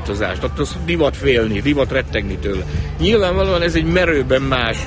változást, attól divat félni, divat rettegni tőle. Nyilvánvalóan ez egy merőben más,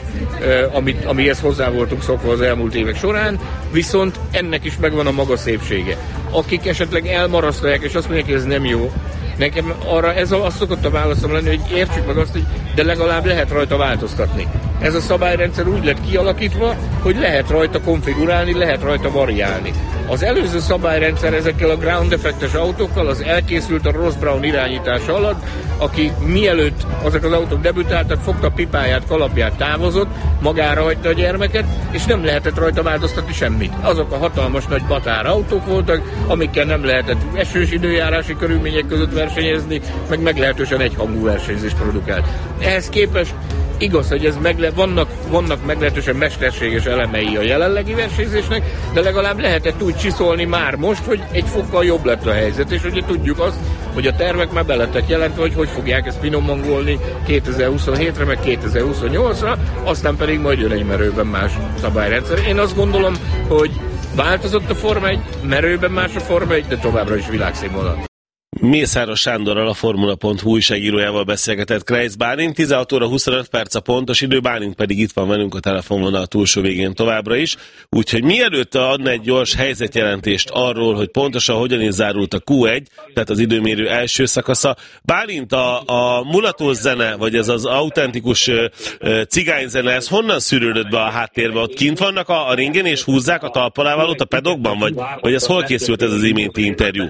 amihez hozzá voltunk szokva az elmúlt évek során, viszont ennek is megvan a maga szépsége. Akik esetleg elmarasztalják, és azt mondják, hogy ez nem jó, nekem arra azt szokott a válaszom lenni, hogy értsük meg azt, hogy de legalább lehet rajta változtatni. Ez a szabályrendszer úgy lett kialakítva, hogy lehet rajta konfigurálni, lehet rajta variálni. Az előző szabályrendszer ezekkel a ground effektes autókkal az elkészült a Ross Brown irányítása alatt, aki mielőtt azok az autók debütáltak, fogta pipáját, kalapját, távozott, magára hagyta a gyermeket, és nem lehetett rajta változtatni semmit. Azok a hatalmas nagy batár autók voltak, amikkel nem lehetett esős időjárási körülmények között versenyezni, meg meglehetősen egyhangú versenyzést produkált. Ehhez képest igaz, hogy vannak meglehetősen mesterséges elemei a jelenlegi versenyzésnek, de legalább lehetett úgy csiszolni már most, hogy egy fokkal jobb lett a helyzet, és ugye tudjuk azt, hogy a tervek már belettek jelentve, hogy fogják ezt finomangolni 2027-re, meg 2028-ra, aztán pedig majd jön egy merőben más szabályrendszer. Én azt gondolom, hogy változott a Forma 1, merőben más a Forma 1, de továbbra is világszínvonal. Mészáros Sándorral, a Formula.hu újságírójával beszélgetett Kreisz Bálint. 16 óra 25 perc a pontos idő, Bálint pedig itt van velünk a telefonvonal túlsó végén továbbra is. Úgyhogy mielőtt adna egy gyors helyzetjelentést arról, hogy pontosan hogyan is zárult a Q1, tehát az időmérő első szakasza, Bálint, a mulatós zene, vagy ez az autentikus cigányzene, ez honnan szűrődött be a háttérbe? Ott kint vannak a ringen és húzzák a talpalávalót a pedokban, vagy ez hol készült ez az iménti interjú?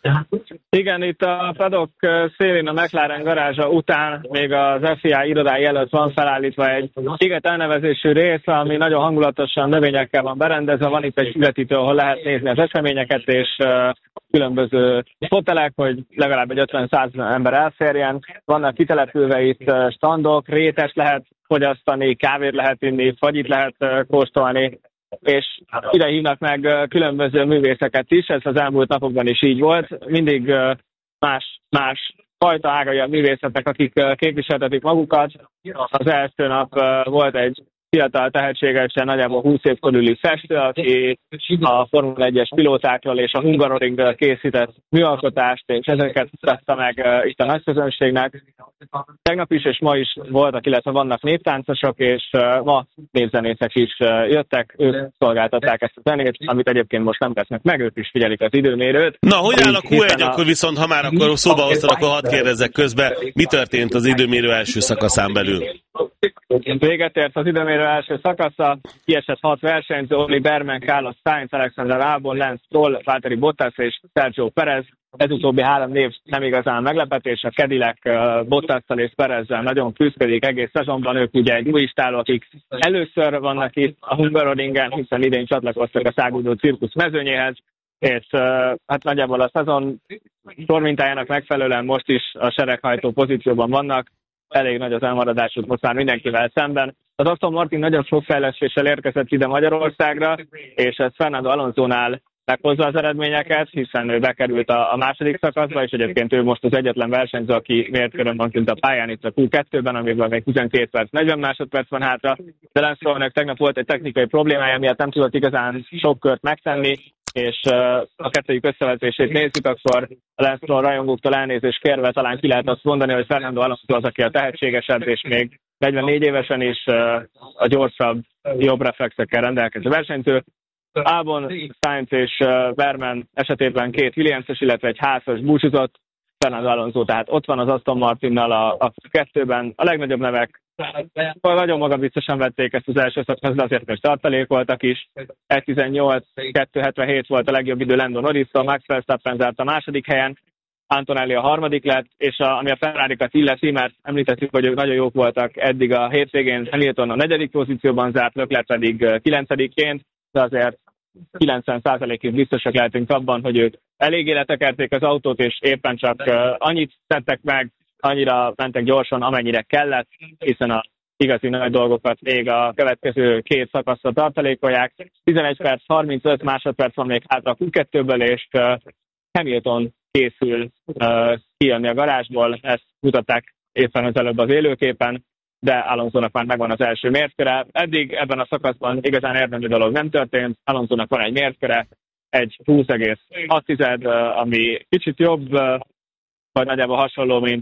Igen, itt a paddock szélén a McLaren garázsa után még az FIA irodája előtt van felállítva egy sziget elnevezésű rész, ami nagyon hangulatosan növényekkel van berendezve. Van itt egy üvetítő, ahol lehet nézni az eseményeket, és különböző fotelek, hogy legalább egy 50-100 ember elférjen. Vannak kitelepülve itt standok, rétest lehet fogyasztani, kávét lehet inni, fagyit lehet kóstolni, és ide hívnak meg különböző művészeket is, ez az elmúlt napokban is így volt. Mindig más fajta ágai a művészetek, akik képviseltetik magukat. Az első nap volt egy fiatal, tehetségesen, nagyjából 20 év körüli festő, aki a Formula 1-es pilótákról és a Hungaroringről készített műalkotást, és ezeket mutatta meg itt a nagyközönségnek. Tegnap is és ma is voltak, illetve vannak néptáncosok, és ma népzenészek is jöttek, ők szolgáltatták ezt a zenét, amit egyébként most nem tesznek meg, ők is figyelik az időmérőt. Na, hogy áll a Q1, akkor viszont, ha már akkor szóba hoztad, akkor hadd kérdezzek közbe, mi történt az időmérő első szakaszán belül? Véget ért az időmérő első szakasza, kiesett 6 versenyző, Oli Berman, Carlos Sainz, Alexander Albon, Lance Stroll, Valtteri Bottas és Sergio Perez. Ez utóbbi 3 név nem igazán meglepetés, a Cadillac Bottasszal és Perezzel nagyon küzdik egész szezonban, ők ugye egy új istáló, akik először vannak itt a Hungaroringen, hiszen idén csatlakoztak a száguldó cirkusz mezőnyéhez, és hát nagyjából a szezon sormintájának megfelelően most is a sereghajtó pozícióban vannak. Elég nagy az elmaradásuk most már mindenkivel szemben. Az Aston Martin nagyon sok fejlesztéssel érkezett ide Magyarországra, és ez Fernando Alonsónál meghozza az eredményeket, hiszen ő bekerült a második szakaszba, és egyébként ő most az egyetlen versenyző, aki mért körön van kint a pályán itt a Q2-ben, amiben még 12 perc, 40 másodperc van hátra. De Lance Strollnak tegnap volt egy technikai problémája, miatt nem tudott igazán sok kört megtenni, és a kettőjük összevetését nézzük, akkor a Lance Stroll rajongóktól elnézést kérve talán ki lehet azt mondani, hogy Fernando Alonso az, aki a tehetségesebb, és még 44 évesen is a gyorsabb, jobb reflexekkel rendelkező versenyző. Albon, Sainz és Berman esetében 2 Williams-es, illetve egy házas búcsúzott. Fernando Alonso tehát ott van az Aston Martinnal a kettőben. A legnagyobb nevek nagyon magabiztosan vették ezt az első szakaszt, de azért most tartalékoltak is. 1.18, 2.77 volt a legjobb idő Lando Norris-tól, Max Verstappen zárt a második helyen, Antonelli a harmadik lett, és ami a Ferrari-kat illeti, mert említettük, hogy ők nagyon jók voltak eddig a hétvégén, Hamilton a 4. pozícióban zárt, Leclerc pedig 9-ként, de azért 90%-ig biztosak lehetünk abban, hogy ők eléggé letekerték az autót, és éppen csak annyit tettek meg, annyira mentek gyorsan, amennyire kellett, hiszen a igazi nagy dolgokat még a következő 2 szakaszra tartalékolják. 11 perc, 35 másodperc van még hátra a Q2-ből, és Hamilton készül kijönni a garázsból, ezt mutatták éppen az előbb az élőképen, de Alonsónak már megvan az első mértköre. Eddig ebben a szakaszban igazán érdemi dolog nem történt. Alonsónak van egy mértköre, egy 20,6, ami kicsit jobb, vagy nagyjából hasonló, mint